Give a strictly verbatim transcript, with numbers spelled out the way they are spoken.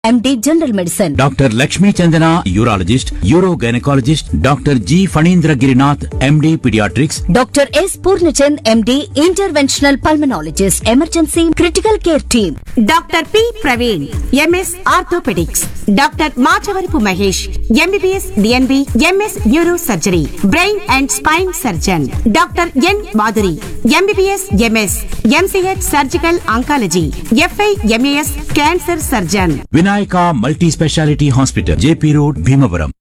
MD general medicine, doctor Lakshmi Chandana urologist, euro gynaecologist, doctor G Phanindra Girinath MD paediatrics, doctor yes Purnachand MD interventional pulmonologist, emergency critical care team, doctor P Praveen MS orthopaedics, doctor Machavarapu Mahesh MBBS DNB MS neuro surgery, brain and spine surgeon, doctor N Madhuri MBBS MS MCh surgical oncology, f i MAS cancer surgeon. Vinayaka multi speciality hospital, JP road, Bhimavaram.